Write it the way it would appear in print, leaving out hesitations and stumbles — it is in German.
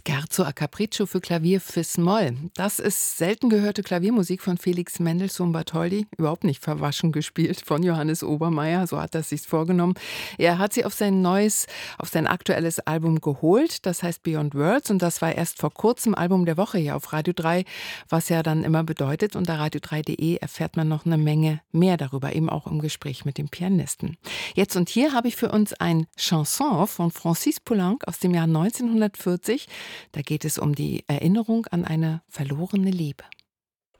Scherzo a Capriccio für Klavier Fis-Moll. Das ist selten gehörte Klaviermusik von Felix Mendelssohn Bartholdy, überhaupt nicht verwaschen gespielt von Johannes Obermeier, so hat er es sich vorgenommen. Er hat sie auf sein aktuelles Album geholt, das heißt Beyond Words, und das war erst vor kurzem Album der Woche hier auf Radio 3, was ja dann immer bedeutet, unter radio3.de erfährt man noch eine Menge mehr darüber, eben auch im Gespräch mit dem Pianisten. Jetzt und hier habe ich für uns ein Chanson von Francis Poulenc aus dem Jahr 1940. Da geht es um die Erinnerung an eine verlorene Liebe.